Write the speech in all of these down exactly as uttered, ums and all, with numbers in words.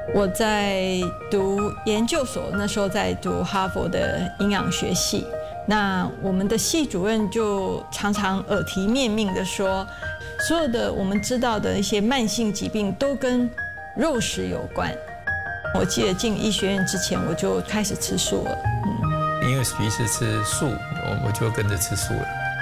我在读研究所，那时候在读哈佛的营养学系。那我们的系主任就常常耳提面命的说，所有的我们知道的一些慢性疾病都跟肉食有关。我记得进医学院之前，我就开始吃素了。 嗯，因为徐医师吃素，我我就跟着吃素了。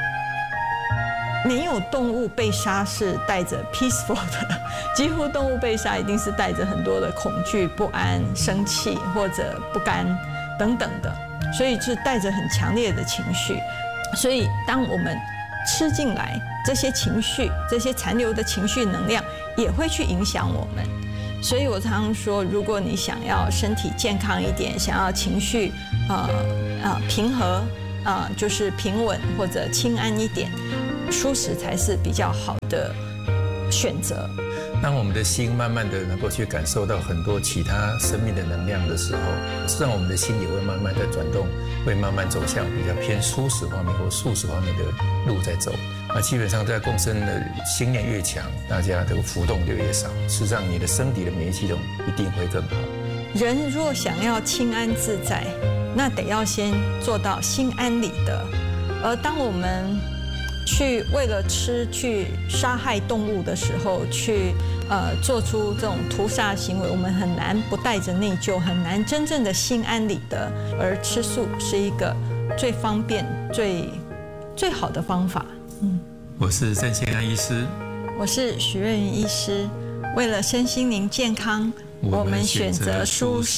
没有动物被杀是带着 peaceful 的，几乎动物被杀一定是带着很多的恐惧、不安、生气或者不甘等等的，所以是带着很强烈的情绪。所以当我们吃进来，这些情绪、这些残留的情绪能量也会去影响我们。所以我常常说，如果你想要身体健康一点，想要情绪呃呃平和啊、呃，就是平稳或者清安一点。蔬食才是比较好的选择。 当我们的心慢慢的能够去感受到很多其他生命的能量的时候，实际上我们的心也会慢慢的转动，会慢慢走向比较偏蔬食方面或素食方面的路在走。那基本上在共生的心念越强，大家的浮动就越少，事实上你的身体的免疫系统一定会更好。 人若想要清安自在，那得要先做到心安理得。而当我们去为了吃去杀害动物的时候，去呃做出这种屠杀行为，我们很难不带着内疚，很难真正的心安理得。而吃素是一个最方便、最最好的方法。 嗯，我是郑先安医师， 我是许瑞云医师。为了身心灵健康，我们选择蔬食。